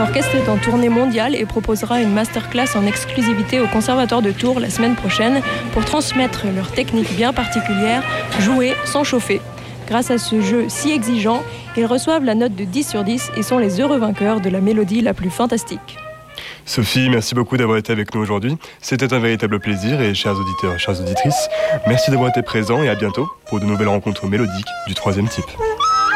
L'orchestre est en tournée mondiale et proposera une masterclass en exclusivité au Conservatoire de Tours la semaine prochaine pour transmettre leur technique bien particulière, jouer sans chauffer. Grâce à ce jeu si exigeant, ils reçoivent la note de 10 sur 10 et sont les heureux vainqueurs de la mélodie la plus fantastique. Sophie, merci beaucoup d'avoir été avec nous aujourd'hui. C'était un véritable plaisir et chers auditeurs, chères auditrices, merci d'avoir été présents et à bientôt pour de nouvelles rencontres mélodiques du troisième type.